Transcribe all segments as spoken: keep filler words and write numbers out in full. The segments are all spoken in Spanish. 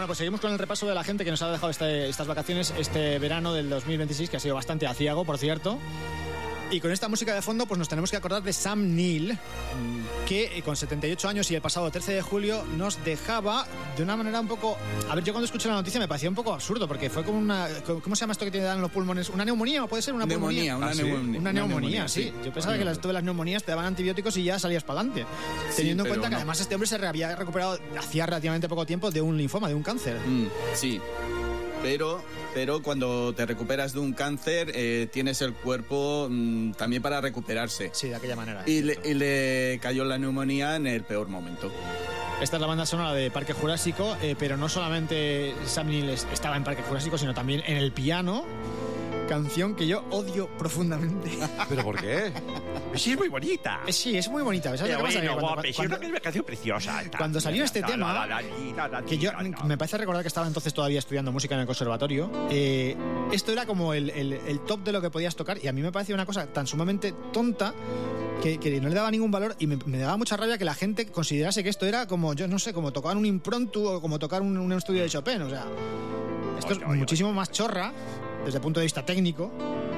Bueno, pues seguimos con el repaso de la gente que nos ha dejado este, estas vacaciones, este verano del dos mil veintiséis, que ha sido bastante aciago, por cierto. Y con esta música de fondo, pues nos tenemos que acordar de Sam Neill, que con setenta y ocho años y el pasado trece de julio nos dejaba de una manera un poco... A ver, yo cuando escuché la noticia me parecía un poco absurdo, porque fue como una... ¿Cómo se llama esto que te dan los pulmones? ¿Una neumonía o puede ser una neumonía, pulmonía? Una, ¿Ah, sí? neumonía, una, una neumonía, neumonía, sí. sí. Yo pensaba que las, todas las neumonías te daban antibióticos y ya salías para adelante. Sí, teniendo en cuenta no. que además este hombre se había recuperado hacía relativamente poco tiempo de un linfoma, de un cáncer. Mm, sí. Pero, pero cuando te recuperas de un cáncer, eh, tienes el cuerpo mmm, también para recuperarse. Sí, de aquella manera. Y le, y le cayó la neumonía en el peor momento. Esta es la banda sonora de Parque Jurásico, eh, pero no solamente Sam Neill estaba en Parque Jurásico, sino también en el piano. Canción que yo odio profundamente. ¿Pero por qué? Sí, es muy bonita. Sí, es muy bonita. ¿Sabes lo que pasa? Bueno, Cuando- guape, sí, cuando- es una canción preciosa. Cuando salió este tema, que yo me parece recordar que estaba entonces todavía estudiando música en el conservatorio, eh, esto era como el, el, el top de lo que podías tocar, y a mí me parecía una cosa tan sumamente tonta que, que no le daba ningún valor, y me, me daba mucha rabia que la gente considerase que esto era como, yo no sé, como tocar un impromptu o como tocar un, un estudio de Chopin. O sea, esto es Oye, oye, muchísimo oye. más chorra desde el punto de vista técnico.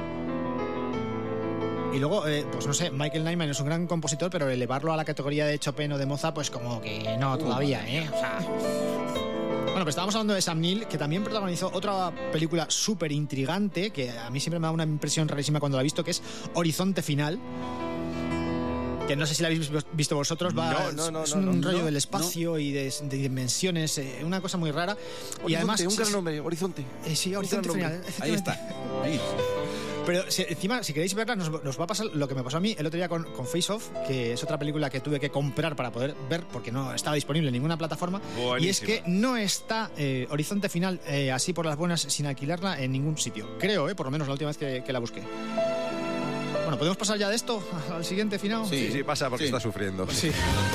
Y luego, eh, pues no sé, Michael Nyman es un gran compositor, pero elevarlo a la categoría de Chopin o de Mozart, pues como que no, todavía, ¿eh? O sea... Bueno, pues estábamos hablando de Sam Neill, que también protagonizó otra película súper intrigante, que a mí siempre me da una impresión rarísima cuando la he visto, que es Horizonte Final. Que no sé si la habéis visto vosotros, va, No, no, no, es no, un no, rollo no, del espacio y de, de dimensiones, eh, una cosa muy rara. Horizonte, y además, un sí, gran sí, nombre, Horizonte. eh, sí, Horizonte gran Final. nombre. Ahí efectivamente. está. Ahí. Pero si, encima, si queréis verla, nos, nos va a pasar lo que me pasó a mí el otro día con, con Face Off, que es otra película que tuve que comprar para poder ver, porque no estaba disponible en ninguna plataforma. Buenísima. Y es que no está eh, Horizonte Final eh, así por las buenas, sin alquilarla en ningún sitio. Creo, eh, por lo menos la última vez que, que la busqué. Bueno, ¿podemos pasar ya de esto al siguiente final? Sí, sí, pasa porque Sí. está sufriendo. Sí.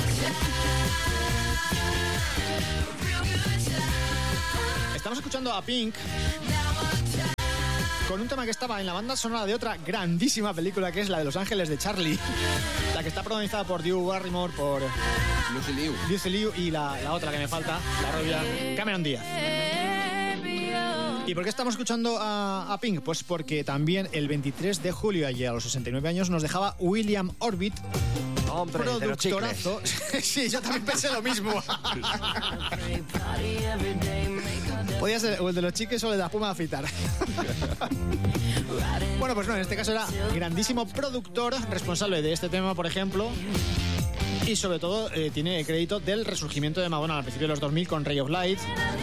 Estamos escuchando a Pink con un tema que estaba en la banda sonora de otra grandísima película, que es la de Los Ángeles de Charlie, la que está protagonizada por Drew Barrymore, por Lucy Liu. Lucy Liu y la, la otra que me falta, la rubia, Cameron Díaz. ¿Y por qué estamos escuchando a, a Pink? Pues porque también el veintitrés de julio, y a los sesenta y nueve años, nos dejaba William Orbit, Hombre, de los chicles. productorazo. Sí, yo también pensé lo mismo. Podía ser o el de los chiques o el de la espuma de afeitar. Bueno, pues no, en este caso era grandísimo productor, responsable de este tema, por ejemplo. Y sobre todo eh, tiene crédito del resurgimiento de Madonna al principio de los dos mil con Ray of Light.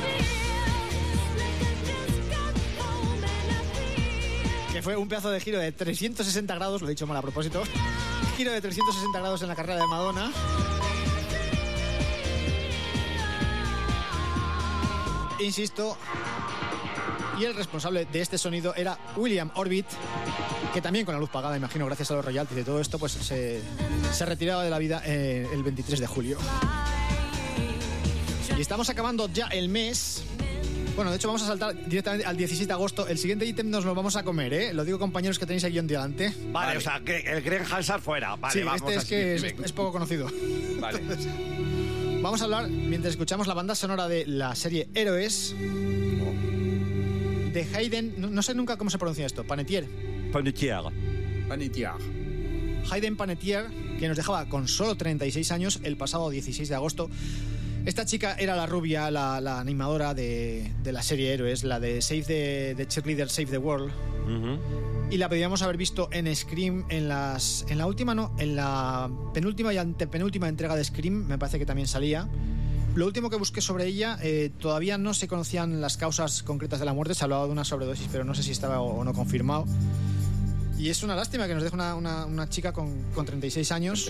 Que fue un pedazo de giro de trescientos sesenta grados, lo he dicho mal a propósito. Giro de trescientos sesenta grados en la carrera de Madonna. Insisto, y el responsable de este sonido era William Orbit, que también con la luz pagada, imagino, gracias a los royalties y todo esto, pues se, se retiraba de la vida eh, el veintitrés de julio. Y estamos acabando ya el mes. Bueno, de hecho vamos a saltar directamente al dieciséis de agosto. El siguiente ítem nos lo vamos a comer, ¿eh? Lo digo, compañeros, que tenéis aquí en delante. Vale, Vale. o sea, que el Greg Hansard fuera. Vale, Sí, vamos este es al que es, siguiente. es poco conocido. Vale. Vamos a hablar, mientras escuchamos la banda sonora de la serie Héroes, de Hayden, no, no sé nunca cómo se pronuncia esto, Panettiere. Panetier. Panetier. Hayden Panettiere, que nos dejaba con solo treinta y seis años el pasado dieciséis de agosto. Esta chica era la rubia, la, la animadora de, de la serie Héroes, la de Save the, the Cheerleader, Save the World. Uh-huh. Y la podíamos haber visto en Scream, en las en la última, no, en la penúltima y antepenúltima entrega de Scream, me parece que también salía. Lo último que busqué sobre ella, eh, todavía no se conocían las causas concretas de la muerte, se hablaba de una sobredosis, pero no sé si estaba o, o no confirmado. Y es una lástima que nos deje una, una, una chica con, con treinta y seis años,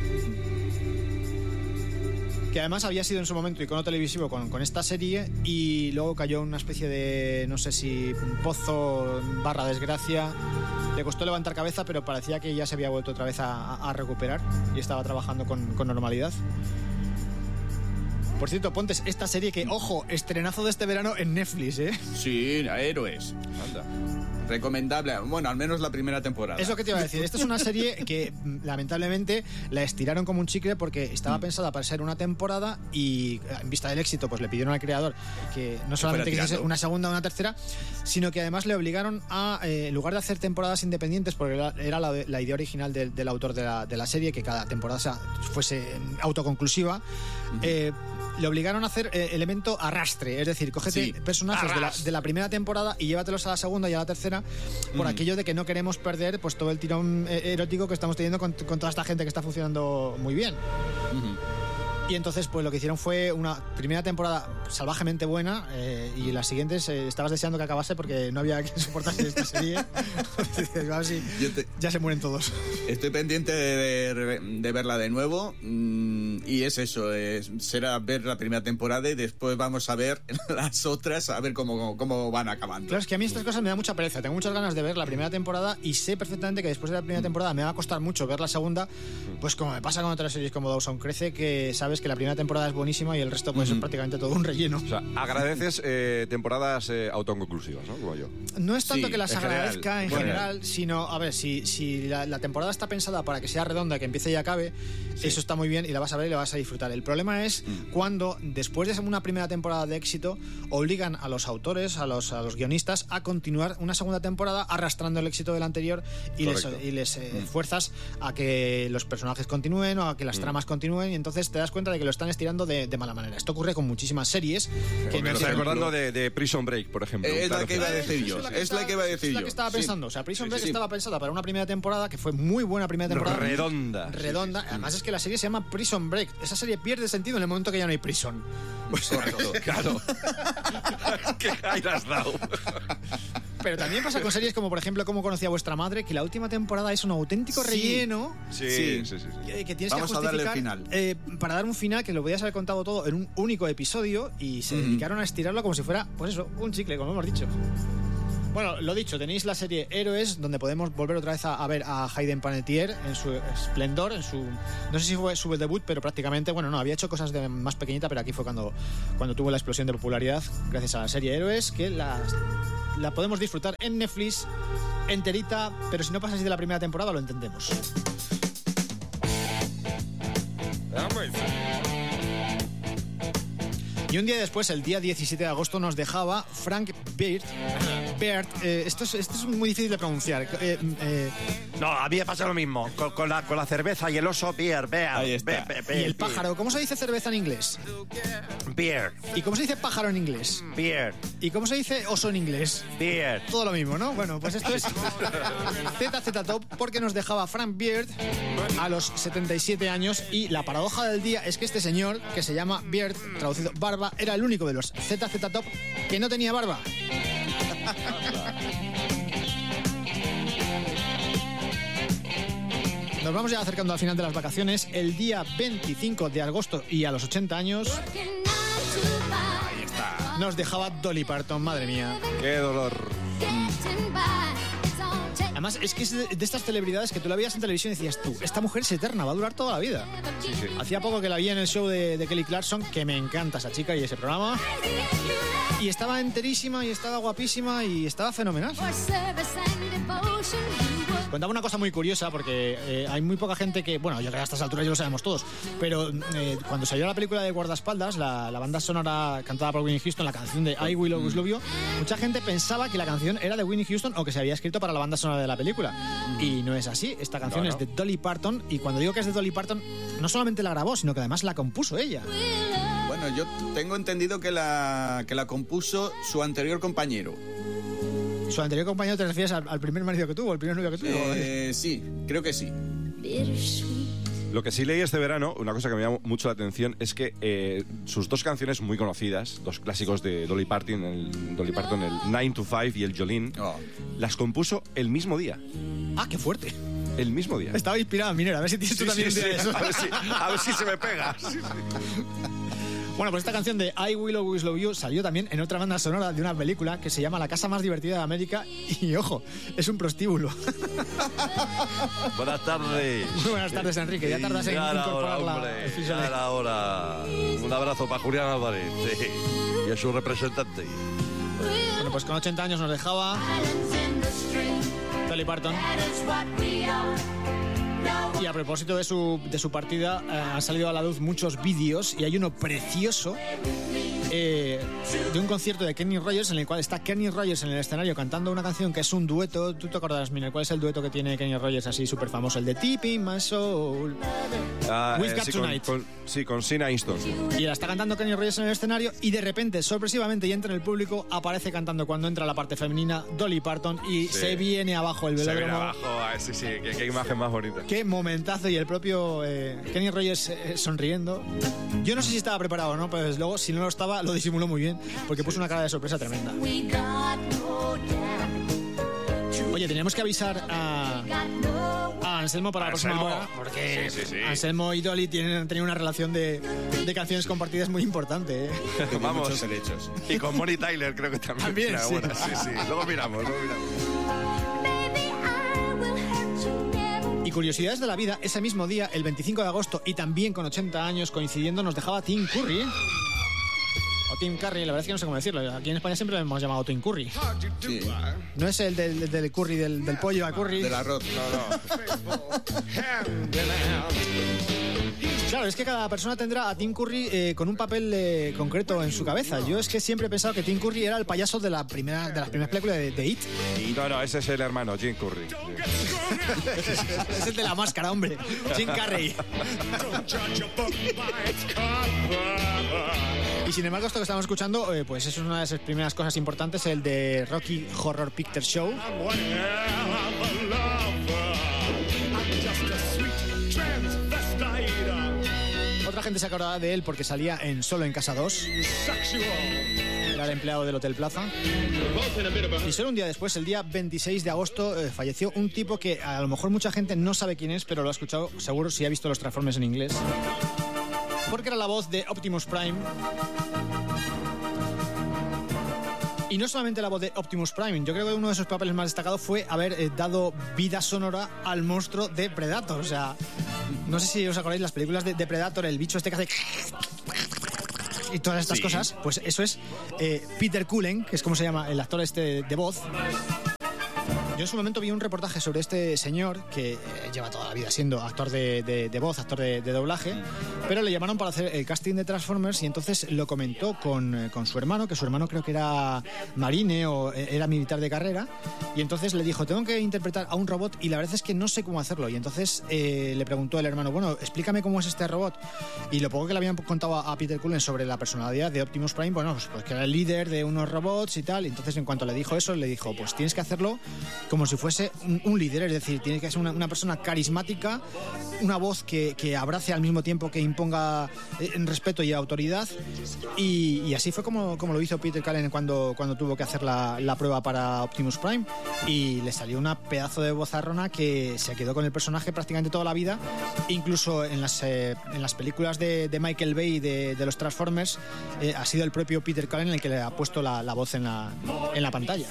que además había sido en su momento icono televisivo con, con esta serie, y luego cayó en una especie de, no sé si pozo barra desgracia. Le costó levantar cabeza, pero parecía que ya se había vuelto otra vez a, a recuperar y estaba trabajando con, con normalidad. Por cierto, Pontes, esta serie que, ojo, estrenazo de este verano en Netflix, ¿eh? Sí, Héroes. Anda. Recomendable, bueno, al menos la primera temporada. Es lo que te iba a decir. Esta es una serie que lamentablemente la estiraron como un chicle porque estaba mm. pensada para ser una temporada y en vista del éxito pues le pidieron al creador que no solamente quisiese una segunda o una tercera, sino que además le obligaron a, eh, en lugar de hacer temporadas independientes, porque era, era la, la idea original del, del autor de la, de la serie, que cada temporada sea, fuese autoconclusiva, uh-huh. eh, le obligaron a hacer eh, elemento arrastre, es decir, cógete sí, personajes de la, de la primera temporada y llévatelos a la segunda y a la tercera, por mm. aquello de que no queremos perder pues todo el tirón eh, erótico que estamos teniendo con, con toda esta gente que está funcionando muy bien. Mm-hmm. Y entonces pues lo que hicieron fue una primera temporada salvajemente buena eh, y las siguientes eh, estabas deseando que acabase porque no había que soportarse esta serie. A ver si te, ya se mueren todos. Estoy pendiente de, de, de verla de nuevo mmm, y es eso, es, será ver la primera temporada y después vamos a ver las otras, a ver cómo, cómo van acabando. Claro, es que a mí estas cosas me da mucha pereza. Tengo muchas ganas de ver la primera temporada y sé perfectamente que después de la primera temporada me va a costar mucho ver la segunda, pues como me pasa con otras series como Dawson Crece, que sabes que la primera temporada es buenísima y el resto pues mm. es prácticamente todo un relleno. O sea, agradeces eh, temporadas eh, autoconclusivas, ¿no? Como yo. No es tanto sí, que las en agradezca general, en bueno. general, sino, a ver, si, si la, la temporada está pensada para que sea redonda, que empiece y acabe, sí. eso está muy bien y la vas a ver y la vas a disfrutar. El problema es mm. cuando, después de una primera temporada de éxito, obligan a los autores, a los, a los guionistas, a continuar una segunda temporada arrastrando el éxito del anterior y Correcto. les, y les eh, mm. fuerzas a que los personajes continúen o a que las mm. tramas continúen y entonces te das cuenta de que lo están estirando de, de mala manera. Esto ocurre con muchísimas series. Que me estoy acordando de, de Prison Break, por ejemplo. Es la que iba a decir yo. Es la que iba a decir yo. Es la que estaba pensando. Sí. O sea, Prison Break sí, sí, sí. estaba pensada para una primera temporada que fue muy buena primera temporada. Redonda. Redonda. Sí, sí, sí. Además es que la serie se llama Prison Break. Esa serie pierde sentido en el momento que ya no hay prison. Pues correcto. Claro. ¿Qué ahí has dado? Pero también pasa con series como, por ejemplo, Cómo conocí a vuestra madre, que la última temporada es un auténtico sí. relleno. Sí, sí, sí. sí, sí. Que, que tienes Vamos que justificar a darle el final. Eh, para dar un final que lo podías haber contado todo en un único episodio y se mm. dedicaron a estirarlo como si fuera, pues eso, un chicle, como hemos dicho. Bueno, lo dicho, tenéis la serie Héroes, donde podemos volver otra vez a, a ver a Hayden Panettiere en su esplendor, en su... No sé si fue su debut, pero prácticamente, bueno, no, había hecho cosas de más pequeñita, pero aquí fue cuando, cuando tuvo la explosión de popularidad gracias a la serie Héroes, que la, la podemos disfrutar en Netflix, enterita, pero si no pasas de la primera temporada lo entendemos. Y un día después, el día diecisiete de agosto, nos dejaba Frank Beard. Beard eh, esto, es, esto es muy difícil de pronunciar. Eh, eh, no, a mí me pasa lo mismo. Con, con, la, con la cerveza y el oso, beer, beer. Ahí está. Be, be, be, y el pájaro, ¿cómo se dice cerveza en inglés? Beer. ¿Y cómo se dice pájaro en inglés? Beer. ¿Y cómo se dice oso en inglés? Beer. Todo lo mismo, ¿no? Bueno, pues esto es Z Z Top, porque nos dejaba Frank Beard a los setenta y siete años y la paradoja del día es que este señor, que se llama Beard, traducido barba, era el único de los Z Z Top que no tenía barba. Nos vamos ya acercando al final de las vacaciones. El día veinticinco de agosto y a los ochenta años Ahí está. nos dejaba Dolly Parton, madre mía. Qué dolor. Además, es que es de, de estas celebridades que tú la veías en televisión y decías tú, esta mujer es eterna, va a durar toda la vida. Sí, sí. Hacía poco que la vi en el show de, de Kelly Clarkson, que me encanta esa chica y ese programa. Y estaba enterísima y estaba guapísima y estaba fenomenal. Contaba una cosa muy curiosa porque eh, hay muy poca gente que, bueno, yo creo que a estas alturas ya lo sabemos todos, pero eh, cuando salió la película de Guardaespaldas, la, la banda sonora cantada por Whitney Houston, la canción de I Will Always Love You, mucha gente pensaba que la canción era de Whitney Houston o que se había escrito para la banda sonora de la película. Y no es así, esta canción no, no. es de Dolly Parton y cuando digo que es de Dolly Parton, no solamente la grabó, sino que además la compuso ella. Bueno, yo tengo entendido que la, que la compuso su anterior compañero. ¿Su anterior compañero te refieres al, al primer marido que tuvo, el primer novio que tuvo? Eh, sí, creo que sí. Lo que sí leí este verano, una cosa que me llamó mucho la atención, es que eh, sus dos canciones muy conocidas, dos clásicos de Dolly Parton, el, Dolly Parton, el nine to five y el Jolene, oh. las compuso el mismo día. ¡Ah, qué fuerte! El mismo día. Estaba inspirada, Minera, a ver si tienes sí, tú también sí, un día sí. de eso. A ver si, a ver si se me pega. Sí, sí. Bueno, pues esta canción de I Will Always Love You salió también en otra banda sonora de una película que se llama La casa más divertida de América y, ojo, es un prostíbulo. Buenas tardes. Muy buenas tardes, Enrique. Ya tardas en Ya era hora, incorporarla. hombre, ya era hora. Un abrazo para Julián Álvarez sí, y a su representante. Bueno, pues con ochenta años nos dejaba Dolly Parton. Y a propósito de su, de su partida, eh, han salido a la luz muchos vídeos y hay uno precioso eh, de un concierto de Kenny Rogers en el cual está Kenny Rogers en el escenario cantando una canción que es un dueto. Tú te acordarás, Miner, ¿cuál es el dueto que tiene Kenny Rogers así súper famoso? El de Deep in My Soul. Ah, We've eh, Got sí, Tonight. Con, con, sí, con Sina Easton. Y la está cantando Kenny Rogers en el escenario y de repente, sorpresivamente, y entra en el público, aparece cantando cuando entra la parte femenina Dolly Parton y Sí. se viene abajo el Se viene velódromo. abajo. Ah, sí, sí, qué, qué imagen más bonita. Qué momentazo, y el propio eh, Kenny Rogers eh, sonriendo. Yo no sé si estaba preparado o no, pero desde luego, si no lo estaba, lo disimuló muy bien, porque puso una cara de sorpresa tremenda. Oye, teníamos que avisar a, a Anselmo para la próxima Anselmo. hora, porque Sí, sí, sí. Anselmo y Dolly tienen, han tenido una relación de, de canciones compartidas muy importante, ¿eh? Tiene Vamos. muchos derechos. Y con Bonnie Tyler creo que también. También, tiene sí. alguna. sí, sí. Luego miramos, luego miramos. Y curiosidades de la vida, ese mismo día, el veinticinco de agosto, y también con ochenta años coincidiendo, nos dejaba Tim Curry. O Tim Curry, la verdad es que no sé cómo decirlo. Aquí en España siempre lo hemos llamado Tim Curry. Sí, No es el del, del curry, del, del pollo a curry. del arroz. Claro, es que cada persona tendrá a Tim Curry eh, con un papel eh, concreto en su cabeza. Yo es que siempre he pensado que Tim Curry era el payaso de la primera de las primeras películas de, de It. No, no, ese es el hermano, Jim Curry. Es el de la máscara, hombre. Jim Carrey. Y sin embargo, esto que estamos escuchando, eh, pues eso es una de esas primeras cosas importantes, el de Rocky Horror Picture Show. Otra gente se acordaba de él porque salía en Solo en Casa dos. Era el empleado del Hotel Plaza. Y solo un día después, el día veintiséis de agosto, eh, falleció un tipo que a lo mejor mucha gente no sabe quién es, pero lo ha escuchado seguro si ha visto los Transformers en inglés. Porque era la voz de Optimus Prime. Y no solamente la voz de Optimus Prime, yo creo que uno de sus papeles más destacados fue haber eh, dado vida sonora al monstruo de Predator. O sea, no sé si os acordáis las películas de, de Predator, el bicho este que hace... y todas estas Sí. cosas, pues eso es eh, Peter Cullen, que es como se llama el actor este de voz. Yo en su momento vi un reportaje sobre este señor que eh, lleva toda la vida siendo actor de, de, de voz, actor de, de doblaje, pero le llamaron para hacer el casting de Transformers y entonces lo comentó con, eh, con su hermano, que su hermano creo que era marine o eh, era militar de carrera, y entonces le dijo, tengo que interpretar a un robot y la verdad es que no sé cómo hacerlo. Y entonces eh, le preguntó el hermano, bueno, explícame cómo es este robot. Y lo poco que le habían contado a, a Peter Cullen sobre la personalidad de Optimus Prime, bueno, pues, pues que era el líder de unos robots y tal. Y entonces en cuanto le dijo eso, le dijo, pues tienes que hacerlo como si fuese un, un líder, es decir, tiene que ser una, una persona carismática, una voz que, que abrace al mismo tiempo que imponga eh, respeto y autoridad. Y, y así fue como, como lo hizo Peter Cullen cuando, cuando tuvo que hacer la, la prueba para Optimus Prime. Y le salió una pedazo de vozarrona que se quedó con el personaje prácticamente toda la vida. Incluso en las, eh, en las películas de, de Michael Bay de, de los Transformers, eh, ha sido el propio Peter Cullen el que le ha puesto la, la voz en la, en la pantalla.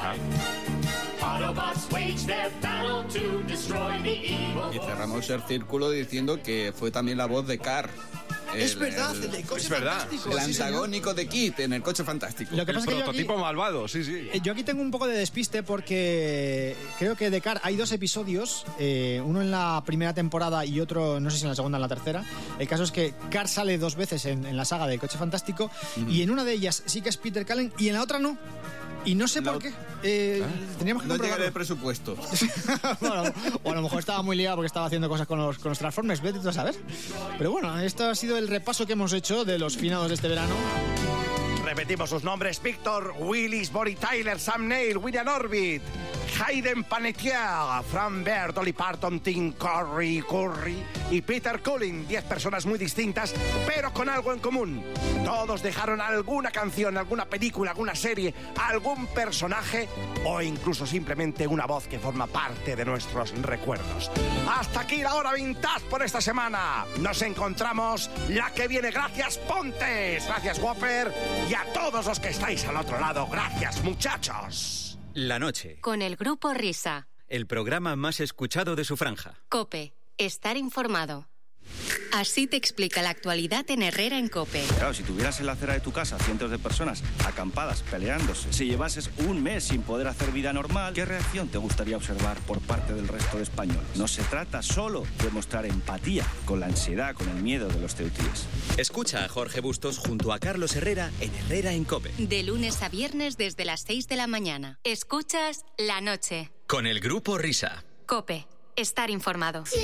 Y cerramos el círculo diciendo que fue también la voz de Carr. Es el- verdad, el- el de Coche es verdad. Fantástico, El sí, señor. antagónico de Kit en el Coche Fantástico. Lo que El pasa es que yo aquí- prototipo malvado, sí, sí. Eh, Yo aquí tengo un poco de despiste porque creo que de Car hay dos episodios, eh, uno en la primera temporada y otro, no sé si en la segunda o en la tercera. El caso es que Car sale dos veces en, en la saga del Coche Fantástico y en una de ellas sí que es Peter Cullen y en la otra no. Y no sé La por ot- qué. Eh, Teníamos que No llega comprobarlo. el presupuesto. Bueno, o a lo mejor estaba muy liado porque estaba haciendo cosas con los, con los Transformers, vete tú a saber. Pero bueno, esto ha sido el repaso que hemos hecho de los finados de este verano. Repetimos sus nombres: Víctor, Willis, Bonnie Tyler, Sam Neill, William Orbit, Hayden Panettiere, Fran Bear, Dolly Parton, Tim Curry, Curry y Peter Cullen. Diez personas muy distintas, pero con algo en común. Todos dejaron alguna canción, alguna película, alguna serie, algún personaje o incluso simplemente una voz que forma parte de nuestros recuerdos. Hasta aquí la hora vintage por esta semana. Nos encontramos la que viene. Gracias, Pontes. Gracias, Whopper. Y a todos los que estáis al otro lado, gracias, muchachos. La noche. Con el Grupo Risa. El programa más escuchado de su franja. COPE. Estar informado. Así te explica la actualidad en Herrera en COPE. Claro, si tuvieras en la acera de tu casa cientos de personas acampadas, peleándose, si llevases un mes sin poder hacer vida normal, ¿qué reacción te gustaría observar por parte del resto de españoles? No se trata solo de mostrar empatía con la ansiedad, con el miedo de los ceutíes. Escucha a Jorge Bustos junto a Carlos Herrera en Herrera en COPE. De lunes a viernes desde las seis de la mañana. Escuchas La Noche. Con el Grupo Risa. COPE. Estar informado.